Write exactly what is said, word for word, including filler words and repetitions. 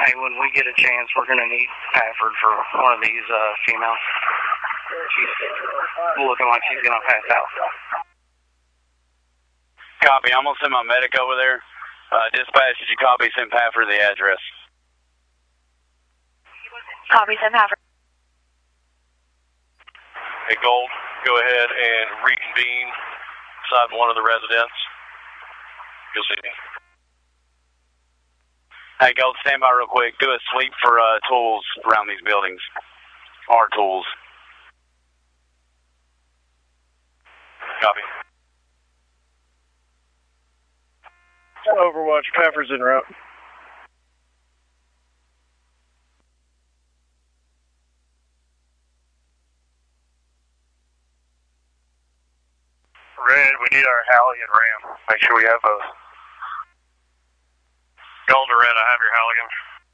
Hey, when we get a chance, we're going to need Pafford for one of these uh, females. She's looking like she's going to pass out. Copy. I'm going to send my medic over there. Uh, dispatch, did you copy? Send Pafford the address. Copy, send Pafford. Hey, Gold, go ahead and reconvene inside one of the residents. You'll see me. Hey, Gold, stand by real quick. Do a sweep for uh, tools around these buildings. Our tools. Copy. Overwatch, Pafford's en route. Red, we need our Halligan ram. Make sure we have those. Gold to Red, I have your Halligan.